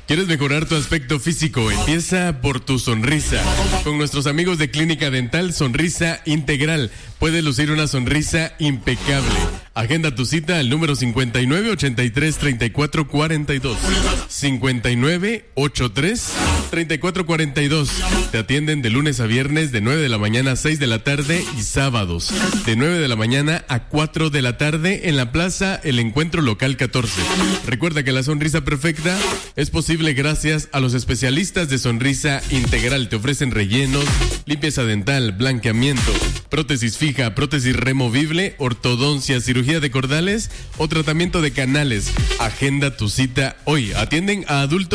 ¿Quieres mejorar tu aspecto físico? Empieza por tu sonrisa. Con nuestros amigos de Clínica Dental Sonrisa Integral, puedes lucir una sonrisa impecable. Agenda tu cita al número 5983-3442. 5983-3442. Te atienden de lunes a viernes de 9 de la mañana a 6 de la tarde y sábados de 9 de la mañana a 4 de la tarde en la Plaza El Encuentro Local 14. Recuerda que la sonrisa perfecta es posible gracias a los especialistas de Sonrisa Integral. Te ofrecen rellenos, limpieza dental, blanqueamiento, prótesis fija, prótesis removible, ortodoncia, cirugía de cordales o tratamiento de canales. Agenda tu cita hoy. Atienden a adultos